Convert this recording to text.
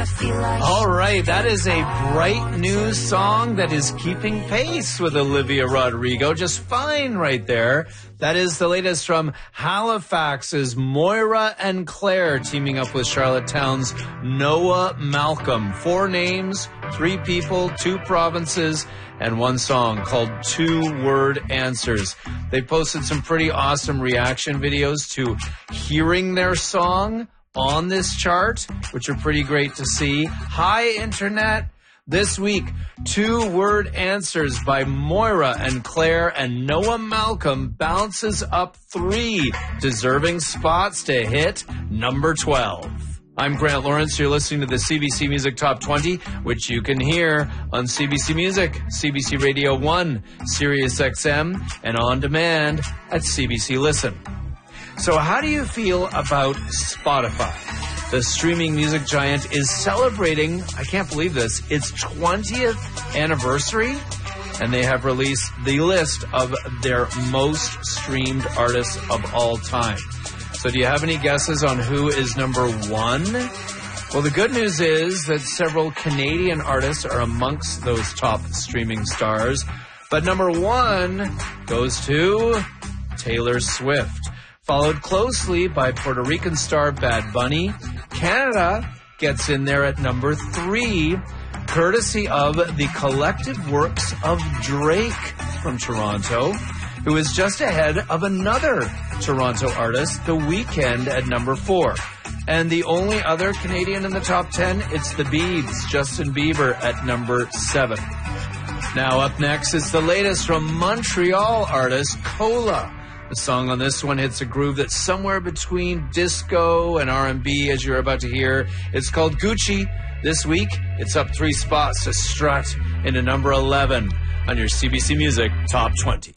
All right, that is a bright new song that is keeping pace with Olivia Rodrigo. Just fine right there. That is the latest from Halifax's Moira and Claire teaming up with Charlottetown's Noah Malcolm. 4 names, 3 people, 2 provinces, and 1 song called 2-Word Answers. They posted some pretty awesome reaction videos to hearing their song on this chart, which are pretty great to see. Hi, Internet. This week, 2-Word Answers by Moira and Claire and Noah Malcolm bounces up 3 deserving spots to hit number 12. I'm Grant Lawrence. You're listening to the CBC Music Top 20, which you can hear on CBC Music, CBC Radio 1, Sirius XM, and on demand at CBC Listen. So how do you feel about Spotify? The streaming music giant is celebrating, I can't believe this, its 20th anniversary, and they have released the list of their most streamed artists of all time. So do you have any guesses on who is number 1? Well, the good news is that several Canadian artists are amongst those top streaming stars, but number 1 goes to Taylor Swift, followed closely by Puerto Rican star Bad Bunny. Canada gets in there at number 3, courtesy of the collective works of Drake from Toronto, who is just ahead of another Toronto artist, The Weeknd, at number 4. And the only other Canadian in the top 10, it's the Biebs, Justin Bieber, at number 7. Now up next is the latest from Montreal artist Cola. The song on this one hits a groove that's somewhere between disco and R&B, as you're about to hear. It's called Gucci. This week, it's up 3 spots to strut into number 11 on your CBC Music Top 20.